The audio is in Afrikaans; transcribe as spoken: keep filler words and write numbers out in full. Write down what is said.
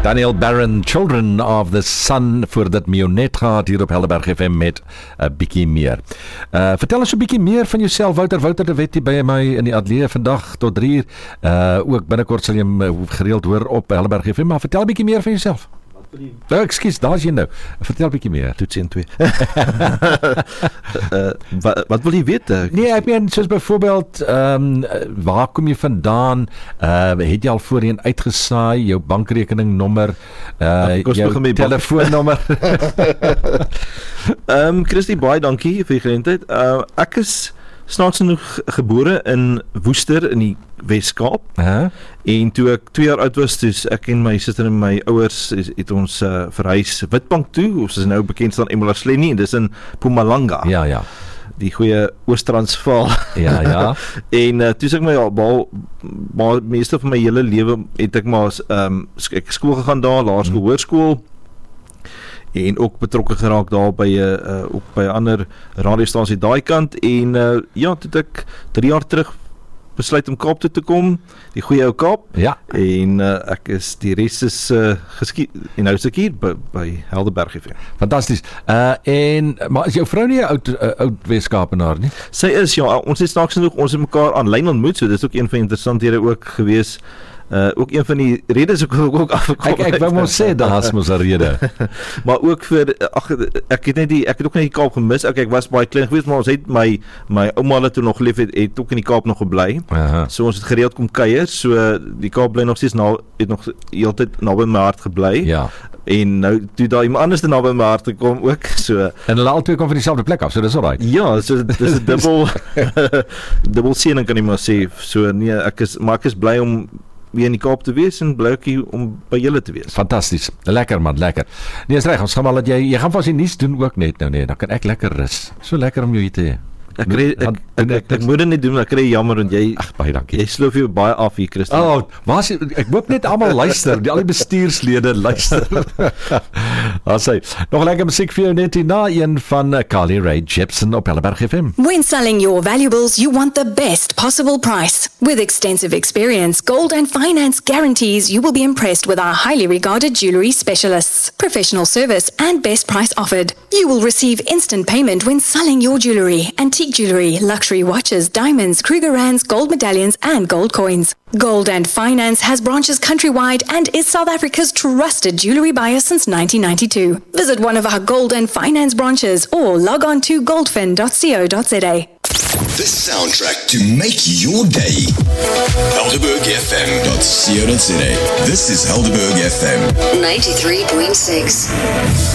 Daniel Barron, Children of the Sun, voordat Mionet gaat hier op Helderberg F M met 'n uh, bietjie meer. Uh, vertel ons 'n bietjie meer van jouself, Wouter. Wouter de Wet hier by my in die ateljee vandag tot drie uur. Uh, ook binnekort sal jy hom uh, gereeld hoor op Helderberg F M, maar vertel 'n bietjie meer van jouself. Nou, ekskuus, daar is jy nou. Vertel 'n bietjie meer. Toets een twee. uh, wat, wat wil jy weet? Nee, ek meen soos byvoorbeeld, ehm um, waar kom jy vandaan? Uh, het jy al voorheen uitgesaai jou bankrekeningnommer, uh, jou telefoonnommer? Ehm um, Christie, baie dankie vir die geleentheid. Uh, ek is snaaks genoeg gebore in Woester in die Wes-Kaap. Uh-huh. En toe ek twee jaar oud was, dus ek en my suster en my ouers het ons uh, verhuis Witbank toe, ons is nou bekend staan Emalahleni, en dis in Mpumalanga. Ja, ja. Die goeie Oos-Transvaal. Ja, ja. En uh, toe is ek my al, al, maar meeste van my hele lewe het ek maar um, ek skool gegaan daar, laerskool, hmm. hoërskool, en ook betrokke geraak daar by 'n uh, ook by 'n ander radiostasie daai kant, en uh, ja, toe het ek drie jaar terug besluit om Kaap toe te kom, die goeie ou Kaap. Ja. En uh, ek is die res is uh, geskied en nou is ek hier by, by Helderberg F M. Fantasties. Uh en maar is jou vrou nie 'n oud uh, oud Wes-Kaapenaar nie? Sy is, ja, ons het snaaks genoeg ons het mekaar aanlyn ontmoet, so dis ook een van die interessanthede ook gewees. Uh, ook een van die redes ook, ook afgekom. Ek, ek wou mos sê, daar is mos 'n rede. Maar ook vir, ag, ek het net die, ek het ook net die Kaap gemis, ek, ek was baie klein geweest, maar ons het, my, my ouma het toe nog geleef, het, het ook in die Kaap nog gebly. Aha. So ons het gereeld kom kuier, so die Kaap bly nog steeds, na, het nog heeltyd naby my hart gebly. Ja. En nou, toe daar iemand anders naby my hart gekom ook, so. En hulle albei kom van dieselfde plek af, so dis alright. Ja, so dis 'n dubbel, dubbel seëning kan jy maar sê, so nee, ek is, maar ek is bly om weer in die Kaap te wees en blykie om by julle te wees. Fantasties. Lekker man, lekker. Nee, is reg, ons gaan maar dat jy jy gaan vas die nuus doen ook net nou nee, dan kan ek lekker rus. So lekker om jou hier te hê. Ek kry ek, ek, ek, ek, ek moet dit nie doen, ek kry jammer want jy Ag baie dankie. Jy sloof jou baie af hier, Christen. Oh, maar ek hoop net almal luister, die al die bestuurslede luister. Ons sê nog lekker musiek vir jou net hierna, een van Carly Rae Jepsen op Helderberg F M. When selling your valuables, you want the best possible price. With extensive experience, Gold and Finance guarantees you will be impressed with our highly regarded jewellery specialists. Professional service and best price offered. You will receive instant payment when selling your jewellery, antique jewellery, luxury watches, diamonds, Krugerrands, gold medallions and gold coins. Gold and Finance has branches countrywide and is South Africa's trusted jewellery buyer since nineteen ninety-two. Visit one of our Gold and Finance branches or log on to goldfin dot co dot za. The soundtrack to make your day. Helderberg F M dot co dot za. This is Helderberg F M ninety-three point six.